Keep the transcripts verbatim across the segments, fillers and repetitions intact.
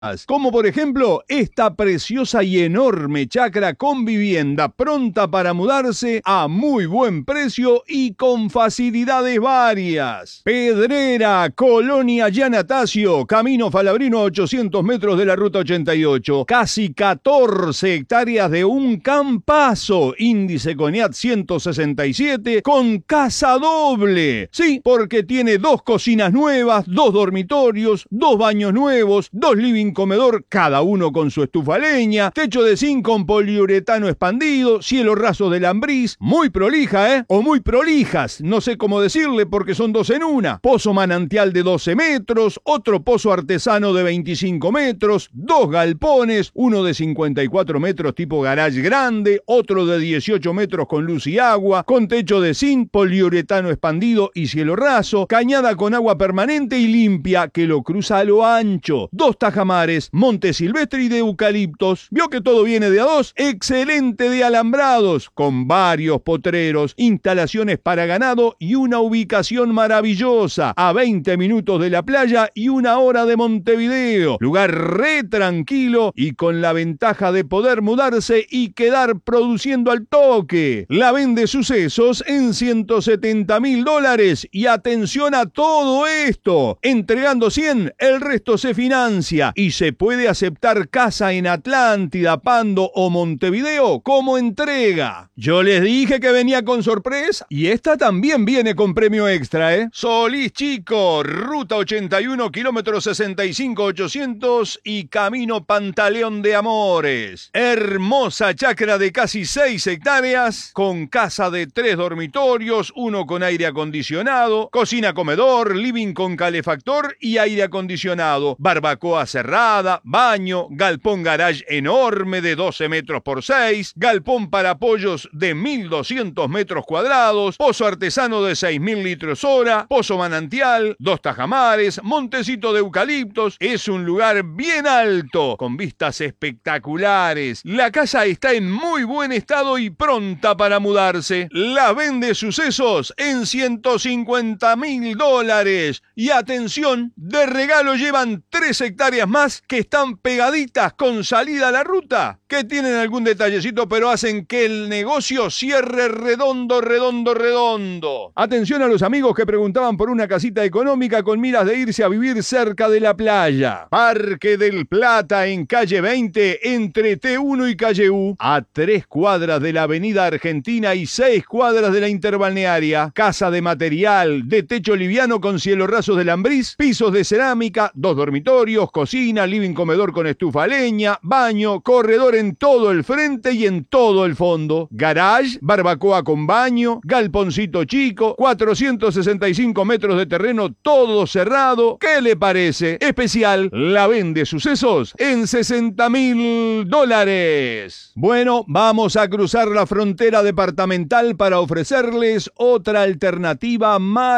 Como por ejemplo esta preciosa y enorme chacra con vivienda pronta para mudarse a muy buen precio y con facilidades varias. Pedrera, Colonia Yanatacio, Camino Falabrino a ochocientos metros de la ruta ochenta y ocho. Casi catorce hectáreas de un campazo, índice CONIAT ciento sesenta y siete, con casa doble. Sí, porque tiene dos cocinas nuevas, dos dormitorios, dos baños nuevos, dos living comedor, cada uno con su estufa a leña, techo de zinc con poliuretano expandido, cielo raso de lambriz, muy prolija, ¿eh? O muy prolijas, no sé cómo decirle porque son dos en una. Pozo manantial de doce metros, otro pozo artesano de veinticinco metros, dos galpones, uno de cincuenta y cuatro metros tipo garage grande, otro de dieciocho metros con luz y agua, con techo de zinc, poliuretano expandido y cielo raso, cañada con agua permanente y limpia que lo cruza a lo ancho, dos tajamares, monte silvestre y de eucaliptos. ¿Vio que todo viene de a dos? Excelente de alambrados, con varios potreros, instalaciones para ganado y una ubicación maravillosa, a veinte minutos de la playa y una hora de Montevideo. Lugar re tranquilo y con la ventaja de poder mudarse y quedar produciendo al toque. La vende Sucesos en ciento setenta mil dólares y atención a todo esto. Entregando cien, el resto se financia y se puede aceptar casa en Atlántida, Pando o Montevideo como entrega. Yo les dije que venía con sorpresa y esta también viene con premio extra, ¿eh? Solís Chico, ruta ochenta y uno, kilómetro sesenta y cinco ochocientos y camino Pantaleón de Amores. Hermosa chacra de casi seis hectáreas, con casa de tres dormitorios, uno con aire acondicionado, cocina comedor, living con calefactor y aire acondicionado, barbacoa cerrada, baño, galpón garage enorme de doce metros por seis, galpón para pollos de mil doscientos metros cuadrados, pozo artesano de seis mil litros hora, pozo manantial, dos tajamares, montecito de eucaliptos. Es un lugar bien alto, con vistas espectaculares. La casa está en muy buen estado y pronta para mudarse. La vende Sucesos en ciento cincuenta mil dólares. Y atención, de regalo llevan tres hectáreas más que están pegaditas con salida a la ruta, que tienen algún detallecito pero hacen que el negocio cierre redondo, redondo, redondo. Atención a los amigos que preguntaban por una casita económica con miras de irse a vivir cerca de la playa. Parque del Plata en calle veinte, entre T uno y calle U, a tres cuadras de la avenida Argentina y seis cuadras de la interbalnearia. Casa de material, de techo liviano con cielo raso de lambriz, pisos de cerámica, dos dormitorios, cocina, living comedor con estufa a leña, baño, corredor en todo el frente y en todo el fondo, garage, barbacoa con baño, galponcito chico, cuatrocientos sesenta y cinco metros de terreno todo cerrado. ¿Qué le parece? Especial, la vende Sucesos en sesenta mil dólares. Bueno, vamos a cruzar la frontera departamental para ofrecerles otra alternativa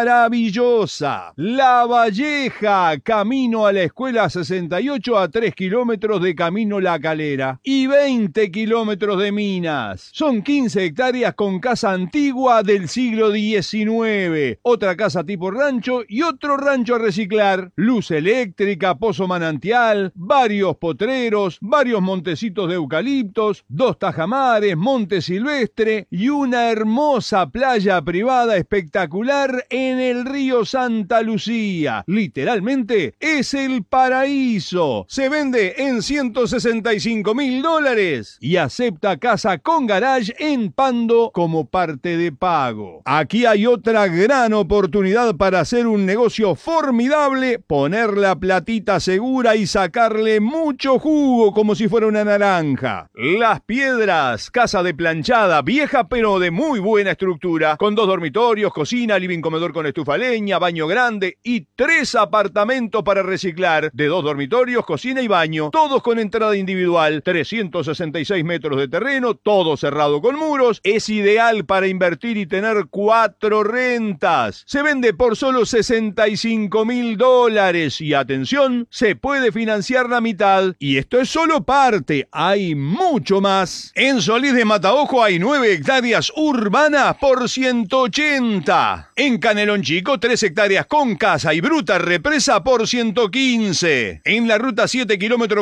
maravillosa. La Valleja, camino a la escuela sesenta y ocho, a tres kilómetros de camino La Calera y veinte kilómetros de Minas. Son quince hectáreas con casa antigua del siglo diecinueve, otra casa tipo rancho y otro rancho a reciclar, luz eléctrica, pozo manantial, varios potreros, varios montecitos de eucaliptos, dos tajamares, monte silvestre y una hermosa playa privada espectacular en el río Santa Lucía. Literalmente es el paraíso. Se vende en ciento sesenta y cinco mil dólares y acepta casa con garage en Pando como parte de pago. Aquí hay otra gran oportunidad para hacer un negocio formidable, poner la platita segura y sacarle mucho jugo como si fuera una naranja. Las Piedras, casa de planchada, vieja pero de muy buena estructura, con dos dormitorios, cocina, living comedor con estufa a leña, baño grande y tres apartamentos para reciclar, de dos dormitorios, cocina y baño, todos con entrada individual, trescientos sesenta y seis metros de terreno, todo cerrado con muros. Es ideal para invertir y tener cuatro rentas. Se vende por solo sesenta y cinco mil dólares y atención, se puede financiar la mitad. Y esto es solo parte, hay mucho más. En Solís de Mataojo hay nueve hectáreas urbanas por ciento ochenta. En Canelón Chico, tres hectáreas con casa y bruta represa por ciento quince. En la la ruta siete kilómetro